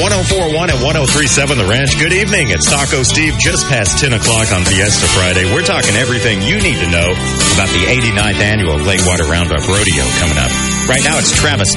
104.1 and 103.7 The Ranch. Good evening. It's Taco Steve just past 10 o'clock on Fiesta Friday. We're talking everything you need to know about the 89th annual Gladewater Roundup Rodeo coming up. Right now it's Travis